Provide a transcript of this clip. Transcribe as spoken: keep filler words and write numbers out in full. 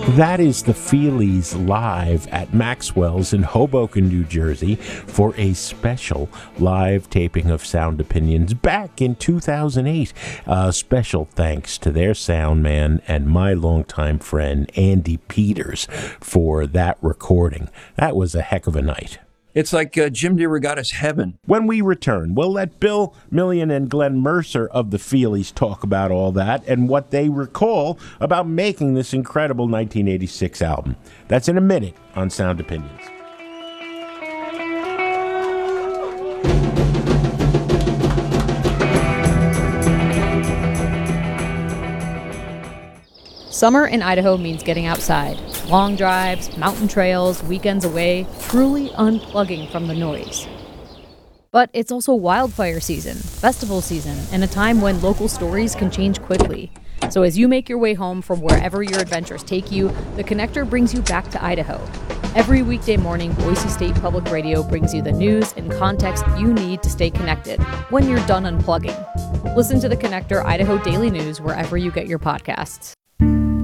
That is the Feelies live at Maxwell's in Hoboken, New Jersey for a special live taping of Sound Opinions back in two thousand eight. Uh, special thanks to their sound man and my longtime friend Andy Peters for that recording. That was a heck of a night. It's like uh, Jim DeRogatis' heaven. When we return, we'll let Bill Millian and Glenn Mercer of the Feelies talk about all that and what they recall about making this incredible nineteen eighty-six album. That's in a minute on Sound Opinions. Summer in Idaho means getting outside. Long drives, mountain trails, weekends away, truly unplugging from the noise. But it's also wildfire season, festival season, and a time when local stories can change quickly. So as you make your way home from wherever your adventures take you, the Connector brings you back to Idaho. Every weekday morning, Boise State Public Radio brings you the news and context you need to stay connected when you're done unplugging. Listen to the Connector Idaho Daily News wherever you get your podcasts.